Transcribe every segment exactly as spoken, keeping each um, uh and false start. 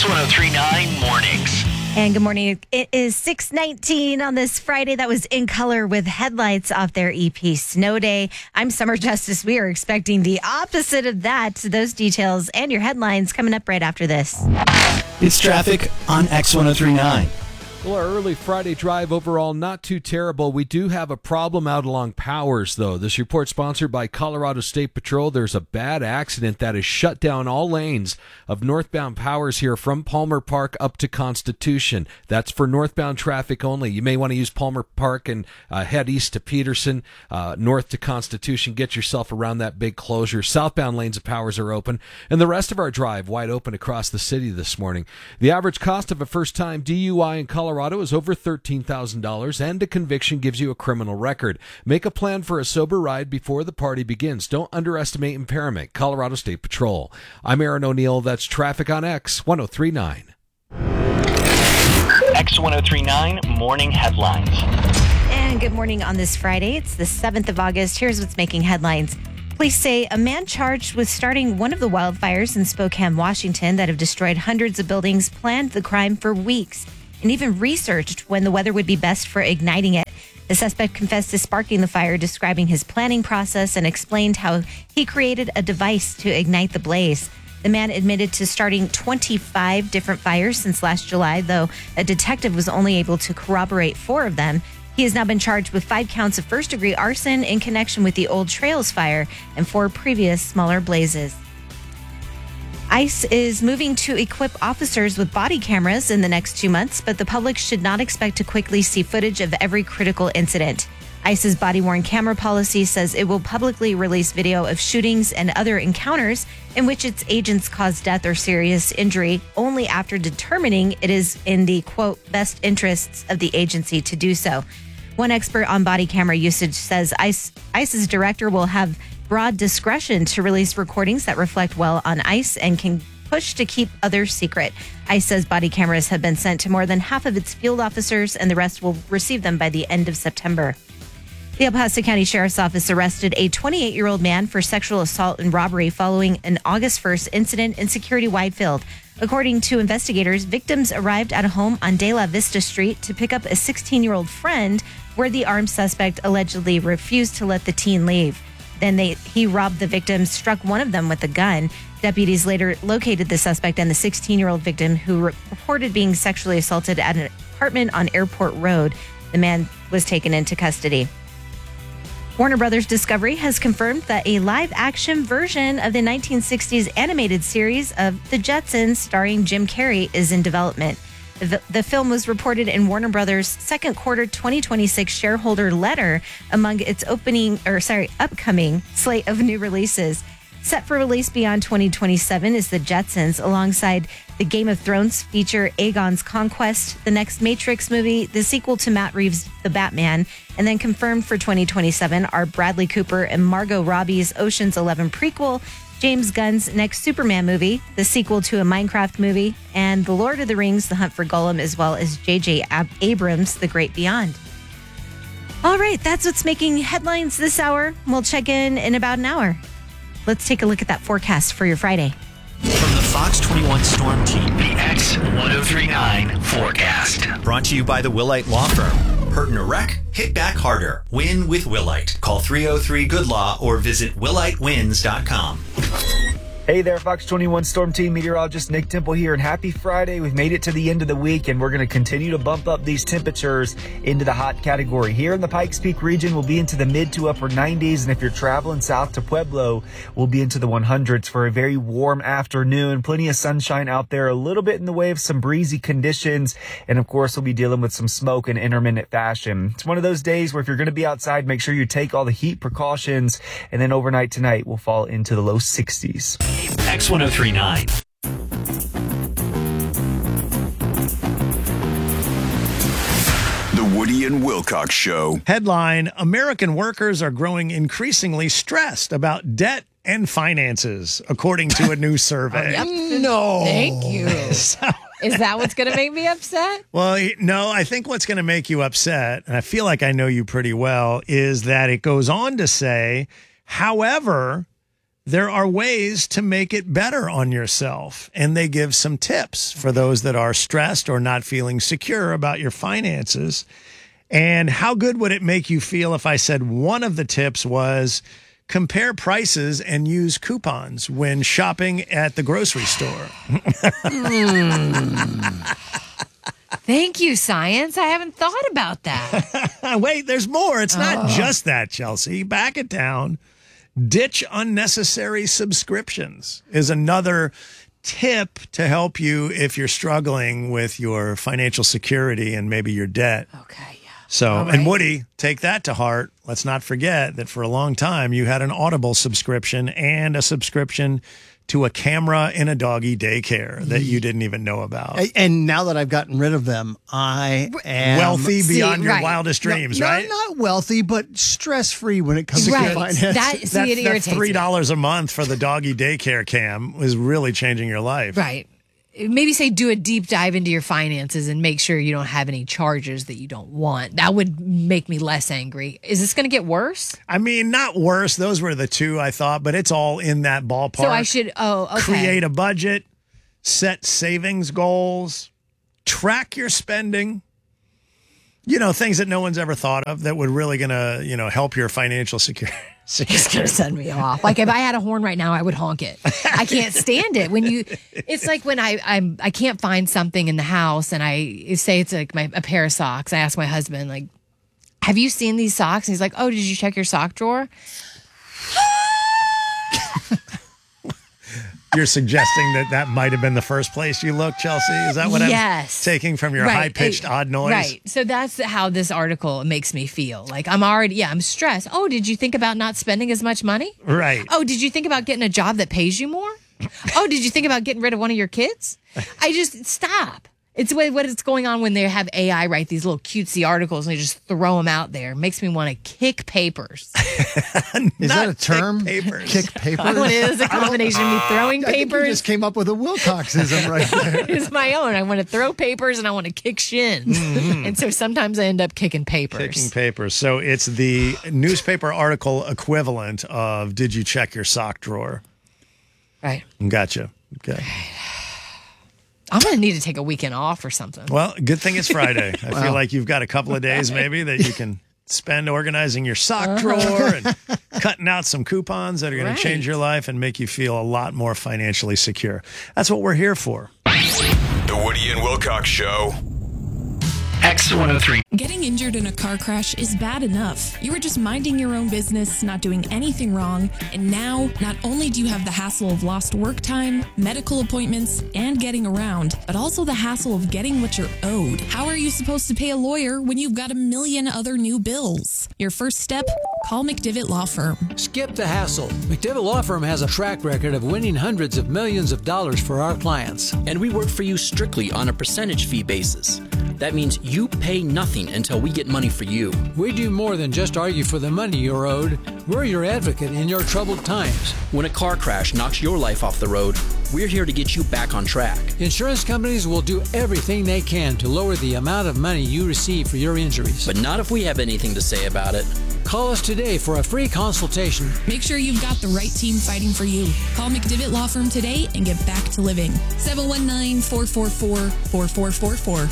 X one oh three point nine Mornings. And good morning. It is six nineteen on this Friday. That was In Color with Headlights off their E P Snow Day. I'm Summer Justice. We are expecting the opposite of that. Those details and your headlines coming up right after this. It's traffic on X one oh three point nine. Well, our early Friday drive overall not too terrible. We do have a problem out along Powers, though. This report sponsored by Colorado State Patrol. There's a bad accident that has shut down all lanes of northbound Powers here from Palmer Park up to Constitution. That's for northbound traffic only. You may want to use Palmer Park and uh, head east to Peterson, uh, north to Constitution. Get yourself around that big closure. Southbound lanes of Powers are open, and the rest of our drive wide open across the city this morning. The average cost of a first-time D U I in Colorado Colorado is over thirteen thousand dollars, and a conviction gives you a criminal record. Make a plan for a sober ride before the party begins. Don't underestimate impairment. Colorado State Patrol. I'm Aaron O'Neill. That's traffic on X one oh three point nine. X one oh three point nine Morning Headlines. And good morning on this Friday. It's the seventh of August. Here's what's making headlines. Police say a man charged with starting one of the wildfires in Spokane, Washington that have destroyed hundreds of buildings planned the crime for weeks and even researched when the weather would be best for igniting it. The suspect confessed to sparking the fire, describing his planning process and explained how he created a device to ignite the blaze. The man admitted to starting twenty-five different fires since last July, though a detective was only able to corroborate four of them. He has now been charged with five counts of first-degree arson in connection with the Old Trails fire and four previous smaller blazes. ICE is moving to equip officers with body cameras in the next two months, but the public should not expect to quickly see footage of every critical incident. ICE's body-worn camera policy says it will publicly release video of shootings and other encounters in which its agents cause death or serious injury only after determining it is in the, quote, best interests of the agency to do so. One expert on body camera usage says ICE, ICE's director will have broad discretion to release recordings that reflect well on ICE and can push to keep others secret. ICE says body cameras have been sent to more than half of its field officers, and the rest will receive them by the end of September. The El Paso County Sheriff's Office arrested a twenty-eight-year-old man for sexual assault and robbery following an August first incident in Security Widefield. According to investigators, victims arrived at a home on De La Vista Street to pick up a sixteen-year-old friend, where the armed suspect allegedly refused to let the teen leave. Then they, he robbed the victims, struck one of them with a gun. Deputies later located the suspect and the sixteen-year-old victim, who re- reported being sexually assaulted at an apartment on Airport Road. The man was taken into custody. Warner Brothers Discovery has confirmed that a live-action version of the nineteen sixties animated series of The Jetsons starring Jim Carrey is in development. The, the film was reported in Warner Brothers' second quarter twenty twenty-six shareholder letter among its opening or sorry upcoming slate of new releases. Set for release beyond twenty twenty-seven is The Jetsons, alongside the Game of Thrones feature Aegon's Conquest, the next Matrix movie, the sequel to Matt Reeves' The Batman, and then confirmed for twenty twenty-seven are Bradley Cooper and Margot Robbie's Ocean's Eleven prequel, James Gunn's next Superman movie, the sequel to a Minecraft movie, and The Lord of the Rings, The Hunt for Gollum, as well as J J Ab- Abrams' The Great Beyond. All right, that's what's making headlines this hour. We'll check in in about an hour. Let's take a look at that forecast for your Friday. From the Fox twenty-one Storm Team, the X one oh three point nine Forecast. Brought to you by the Willite Law Firm. Hurt in a wreck? Hit back harder. Win with Willite. Call three oh three good law or visit willite wins dot com. Hey there, Fox twenty-one Storm Team meteorologist Nick Temple here, and happy Friday. We've made it to the end of the week, and we're going to continue to bump up these temperatures into the hot category. Here in the Pikes Peak region, we'll be into the mid to upper nineties, and if you're traveling south to Pueblo, we'll be into the hundreds for a very warm afternoon. Plenty of sunshine out there, a little bit in the way of some breezy conditions, and of course, we'll be dealing with some smoke in intermittent fashion. It's one of those days where if you're going to be outside, make sure you take all the heat precautions, and then overnight tonight, we'll fall into the low sixties. X one oh three point nine. The Woody and Wilcox Show. Headline: American workers are growing increasingly stressed about debt and finances, according to a new survey. Yep. No. Thank you. So, Is that what's going to make me upset? well, no, I think what's going to make you upset, and I feel like I know you pretty well, is that it goes on to say, however, there are ways to make it better on yourself. And they give some tips for those that are stressed or not feeling secure about your finances. And how good would it make you feel if I said one of the tips was compare prices and use coupons when shopping at the grocery store? mm. Thank you, science. I haven't thought about that. Wait, there's more. It's not oh. just that, Chelsea. Back it down. Ditch unnecessary subscriptions is another tip to help you if you're struggling with your financial security and maybe your debt. Okay, yeah. So, right. and Woody, take that to heart. Let's not forget that for a long time you had an Audible subscription and a subscription to a camera in a doggy daycare that you didn't even know about. And now that I've gotten rid of them, I am wealthy beyond see, your right. wildest dreams, no, right? No, not wealthy, but stress-free when it comes right. to finance. That, see, that, it that irritates three dollars me. a month for the doggy daycare cam is really changing your life. Right. Maybe say do a deep dive into your finances and make sure you don't have any charges that you don't want. That would make me less angry. Is this going to get worse? I mean, not worse. Those were the two I thought, but it's all in that ballpark. So I should, oh, okay. Create a budget, set savings goals, track your spending. You know, things that no one's ever thought of that would really going to, you know, help your financial security. It's going to send me off. Like if I had a horn right now, I would honk it. I can't stand it. When you, it's like when I I'm I can't find something in the house and I say it's like my a pair of socks. I ask my husband like, "Have you seen these socks?" And he's like, "Oh, did you check your sock drawer?" You're suggesting that that might have been the first place you looked, Chelsea? Is that what yes. I'm taking from your right. high-pitched odd noise? Right. So that's how this article makes me feel. Like I'm already, yeah, I'm stressed. Oh, did you think about not spending as much money? Right. Oh, did you think about getting a job that pays you more? Oh, did you think about getting rid of one of your kids? I just, stop. It's what what is going on when they have A I write these little cutesy articles and they just throw them out there. It makes me want to kick papers. Is that a term? Kick papers. Kick papers? It is a combination of me throwing I think you papers. just came up with a Wilcoxism right there. It's my own. I want to throw papers and I want to kick shins. Mm-hmm. And so sometimes I end up kicking papers. Kicking papers. So it's the newspaper article equivalent of did you check your sock drawer? Right. Gotcha. Okay. I'm going to need to take a weekend off or something. Well, good thing it's Friday. I Wow. feel like you've got a couple of days maybe that you can spend organizing your sock drawer and cutting out some coupons that are going Right. to change your life and make you feel a lot more financially secure. That's what we're here for. The Woody and Wilcox Show. X one oh three. Getting injured in a car crash is bad enough. You were just minding your own business, not doing anything wrong, and now not only do you have the hassle of lost work time, medical appointments, and getting around, but also the hassle of getting what you're owed. How are you supposed to pay a lawyer when you've got a million other new bills? Your first step? Call McDivitt Law Firm. Skip the hassle. McDivitt Law Firm has a track record of winning hundreds of millions of dollars for our clients. And we work for you strictly on a percentage fee basis. That means you pay nothing until we get money for you. We do more than just argue for the money you're owed. We're your advocate in your troubled times. When a car crash knocks your life off the road, we're here to get you back on track. Insurance companies will do everything they can to lower the amount of money you receive for your injuries. But not if we have anything to say about it. Call us today for a free consultation. Make sure you've got the right team fighting for you. Call McDivitt Law Firm today and get back to living. seven one nine, four four four, four four four four.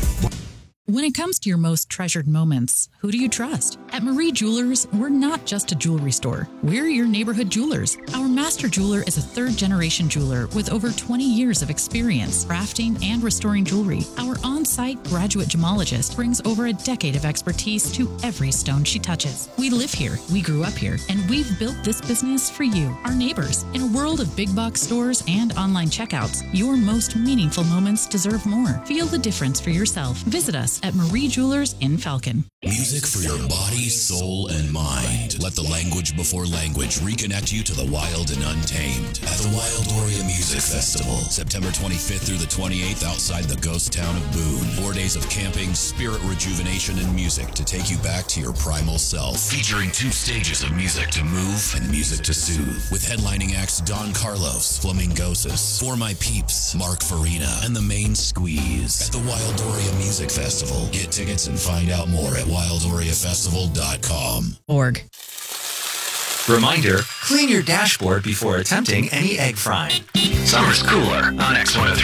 When it comes to your most treasured moments, who do you trust? At Marie Jewelers, we're not just a jewelry store. We're your neighborhood jewelers. Our master jeweler is a third-generation jeweler with over twenty years of experience crafting and restoring jewelry. Our on-site graduate gemologist brings over a decade of expertise to every stone she touches. We live here, we grew up here, and we've built this business for you, our neighbors. In a world of big box stores and online checkouts, your most meaningful moments deserve more. Feel the difference for yourself. Visit us at Marie Jewelers in Falcon. Music for your body, soul, and mind. Let the language before language reconnect you to the wild and untamed at the Wildoria Music Festival, September twenty-fifth through the twenty-eighth outside the ghost town of Boone. Four days of camping, spirit rejuvenation, and music to take you back to your primal self. Featuring two stages of music to move and music to soothe. With headlining acts Don Carlos, Flamingosis, For My Peeps, Mark Farina, and The Main Squeeze at the Wildoria Music Festival. Get tickets and find out more at wildoria festival dot com. Org. Reminder, clean your dashboard before attempting any egg frying. Summer's cooler on X one oh three.